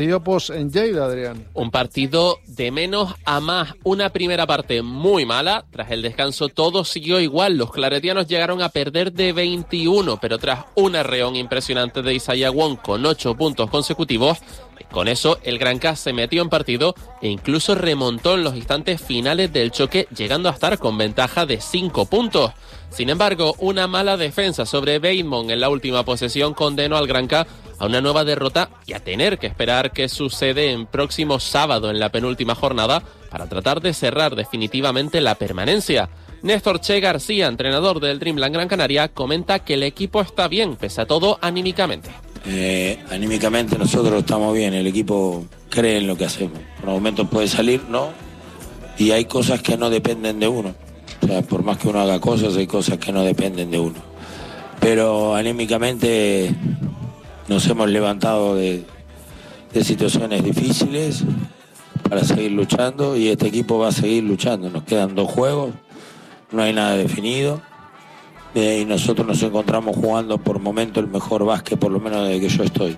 En Lleida, Adrián. Un partido de menos a más, una primera parte muy mala. Tras el descanso todo siguió igual. Los claretianos llegaron a perder de 21, pero tras un arreón impresionante de Isaiah Wong con 8 puntos consecutivos, con eso el Granca se metió en partido e incluso remontó en los instantes finales del choque, llegando a estar con ventaja de 5 puntos. Sin embargo, una mala defensa sobre Bateman en la última posesión condenó al Granca a una nueva derrota y a tener que esperar qué sucede en próximo sábado en la penúltima jornada para tratar de cerrar definitivamente la permanencia. Néstor Che García, entrenador del Dreamland Gran Canaria, comenta que el equipo está bien, pese a todo, anímicamente. Anímicamente nosotros estamos bien, el equipo cree en lo que hacemos. Por momentos puede salir, ¿no? Y hay cosas que no dependen de uno. O sea, por más que uno haga cosas, hay cosas que no dependen de uno. Pero anímicamente nos hemos levantado de situaciones difíciles para seguir luchando y este equipo va a seguir luchando. Nos quedan 2 juegos, no hay nada definido y nosotros nos encontramos jugando por momento el mejor básquet, por lo menos desde que yo estoy.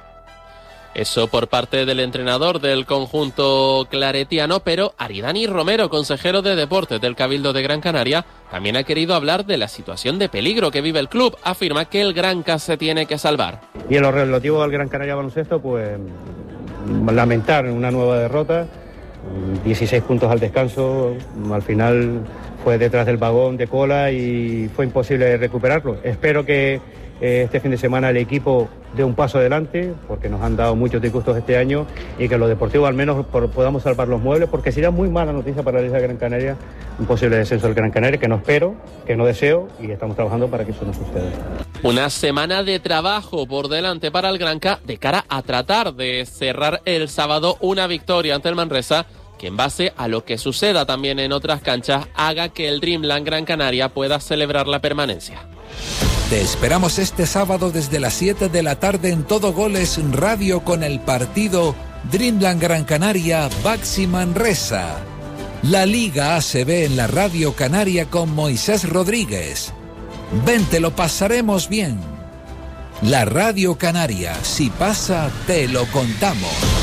Eso por parte del entrenador del conjunto claretiano, pero Aridani Romero, consejero de Deportes del Cabildo de Gran Canaria, también ha querido hablar de la situación de peligro que vive el club. Afirma que el Granca se tiene que salvar. Y en lo relativo al Gran Canaria Baloncesto, pues lamentar una nueva derrota, 16 puntos al descanso, al final fue detrás del vagón de cola y fue imposible recuperarlo. Espero que este fin de semana el equipo dé un paso adelante, porque nos han dado muchos disgustos este año, y que los deportivos al menos podamos salvar los muebles, porque sería muy mala noticia para la isla de Gran Canaria un posible descenso del Gran Canaria, que no espero, que no deseo, y estamos trabajando para que eso no suceda. Una semana de trabajo por delante para el Granca de cara a tratar de cerrar el sábado una victoria ante el Manresa, que en base a lo que suceda también en otras canchas haga que el Dreamland Gran Canaria pueda celebrar la permanencia. Te esperamos este sábado desde las 7 de la tarde en Todo Goles Radio con el partido Dreamland Gran Canaria Baxi Manresa. La Liga ACB en la Radio Canaria con Moisés Rodríguez. Ven, te lo pasaremos bien. La Radio Canaria, si pasa, te lo contamos.